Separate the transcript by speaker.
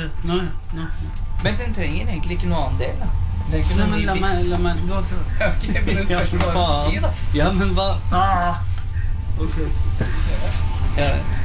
Speaker 1: Nå.
Speaker 2: Men den trenger egentlig ikke noe annen del, da. Det er ikke
Speaker 1: Nei,
Speaker 2: noe
Speaker 1: men la meg du har prøvd.
Speaker 2: Ok, men det spørs hva du si, da.
Speaker 1: Ja, men hva? Ok.
Speaker 2: Ja.